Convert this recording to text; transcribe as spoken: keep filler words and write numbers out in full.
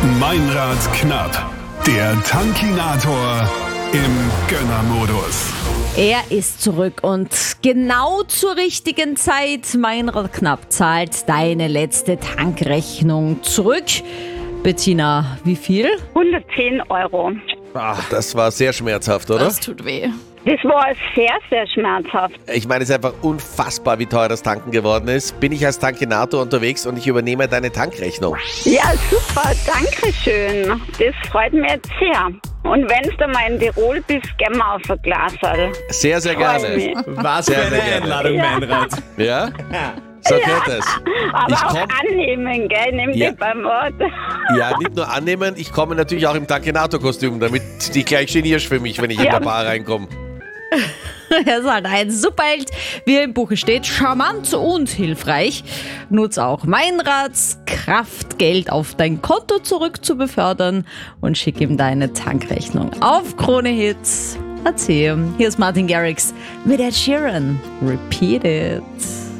Meinrad knapp. Der Tankinator im Gönnermodus. Er ist zurück und genau zur richtigen Zeit. Meinrad Knapp zahlt deine letzte Tankrechnung zurück. Bettina, wie viel? hundertzehn Euro. Ach, das war sehr schmerzhaft, oder? Das tut weh. Das war sehr, sehr schmerzhaft. Ich meine, es ist einfach unfassbar, wie teuer das Tanken geworden ist. Bin ich als Tankinator unterwegs und ich übernehme deine Tankrechnung. Ja, super, danke schön. Das freut mich jetzt sehr. Und wenn du mal in Tirol bist, gehen wir auf ein Glasal. Sehr, sehr Freu gerne. mich. Was Sehr, für sehr eine gerne. Einladung, Meinrad. Ja? So geht es. Aber Ich auch komm- annehmen, gell? Nimm Ja. dich beim Wort. Ja, nicht nur annehmen, ich komme natürlich auch im Tankinator-Kostüm, damit du dich gleich genierst für mich, wenn ich in Ja. der Bar reinkomme. Er ist halt ein Superheld, wie er im Buche steht, charmant und hilfreich. Nutz auch Meinrads Kraft, Geld auf dein Konto zurück zu befördern und schick ihm deine Tankrechnung auf Krone Hits. Erzähl. Hier ist Martin Garrix mit Ed Sheeran. Repeat it.